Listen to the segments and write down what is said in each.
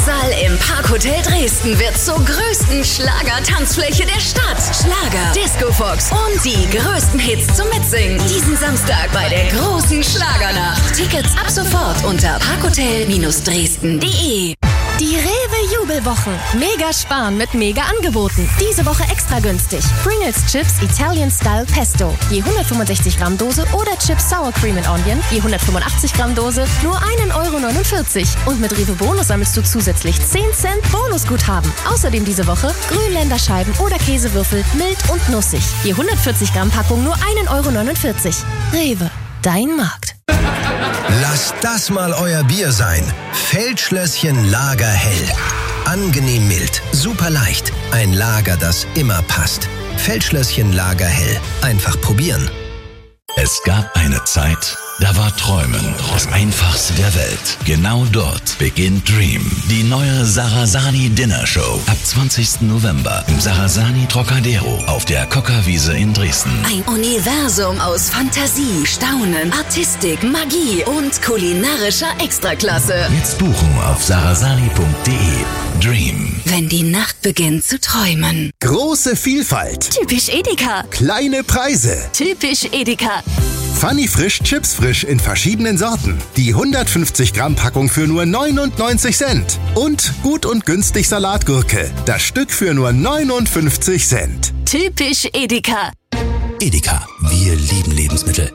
Hörsaal im Parkhotel Dresden wird zur größten Schlager-Tanzfläche der Stadt. Schlager, Disco-Fox und die größten Hits zum Mitsingen. Diesen Samstag bei der großen Schlagernacht. Tickets ab sofort unter parkhotel-dresden.de. Die Rewe-Jubelwochen. Mega sparen mit Mega-Angeboten. Diese Woche extra günstig. Pringles Chips Italian Style Pesto. Je 165 Gramm Dose oder Chips Sour Cream and Onion. Je 185 Gramm Dose. Nur 1,49 €. Und mit Rewe Bonus sammelst du zusätzlich 10 Cent Bonusguthaben. Außerdem diese Woche Grünländerscheiben oder Käsewürfel. Mild und nussig. Je 140 Gramm Packung nur 1,49 €. Rewe. Dein Markt. Lasst das mal euer Bier sein. Feldschlösschen Lager Hell. Angenehm mild, super leicht. Ein Lager, das immer passt. Feldschlösschen Lager Hell. Einfach probieren. Es gab eine Zeit, da war Träumen das Einfachste der Welt. Genau dort beginnt Dream, die neue Sarasani Dinner Show. Ab 20. November im Sarasani Trocadero auf der Kockerwiese in Dresden. Ein Universum aus Fantasie, Staunen, Artistik, Magie und kulinarischer Extraklasse. Jetzt buchen auf sarasani.de. Dream. Wenn die Nacht beginnt zu träumen. Große Vielfalt. Typisch Edeka. Kleine Preise. Typisch Edeka. Funny Frisch Chips Frisch in verschiedenen Sorten. Die 150 Gramm Packung für nur 99 Cent. Und gut und günstig Salatgurke. Das Stück für nur 59 Cent. Typisch Edeka. Edeka, wir lieben Lebensmittel.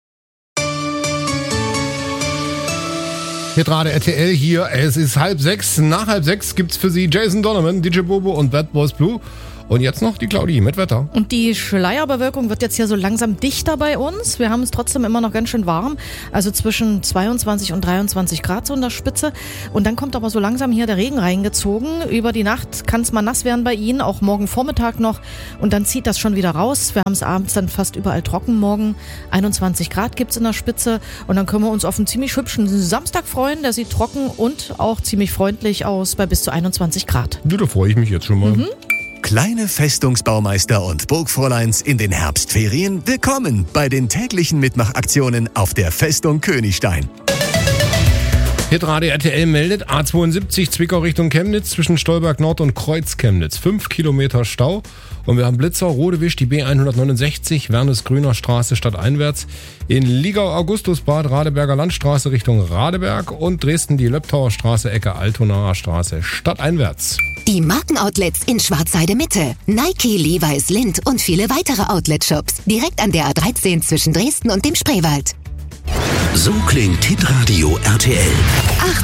Hitrate RTL hier. Es ist 5:30. Nach 5:30 gibt's für Sie Jason Donovan, DJ Bobo und Bad Boys Blue. Und jetzt noch die Claudi mit Wetter. Und die Schleierbewölkung wird jetzt hier so langsam dichter bei uns. Wir haben es trotzdem immer noch ganz schön warm. Also zwischen 22 und 23 Grad so in der Spitze. Und dann kommt aber so langsam hier der Regen reingezogen. Über die Nacht kann es mal nass werden bei Ihnen, auch morgen Vormittag noch. Und dann zieht das schon wieder raus. Wir haben es abends dann fast überall trocken morgen. 21 Grad gibt's in der Spitze. Und dann können wir uns auf einen ziemlich hübschen Samstag freuen. Der sieht trocken und auch ziemlich freundlich aus bei bis zu 21 Grad. Ja, da freue ich mich jetzt schon mal. Kleine Festungsbaumeister und Burgfräuleins in den Herbstferien. Willkommen bei den täglichen Mitmachaktionen auf der Festung Königstein. Hitrate RTL meldet A72 Zwickau Richtung Chemnitz zwischen Stolberg Nord und Kreuz Chemnitz. 5 Kilometer Stau. Und wir haben Blitzer, Rodewisch, die B169, Wernes-Grüner Straße stadteinwärts. In Ligau Augustusbad, Radeberger Landstraße Richtung Radeberg. Und Dresden die Löbtauer Straße, Ecke Altonaer Straße stadteinwärts. Die Markenoutlets in Schwarzheide Mitte. Nike, Levi's, Lindt und viele weitere Outlet-Shops. Direkt an der A13 zwischen Dresden und dem Spreewald. So klingt Hitradio RTL.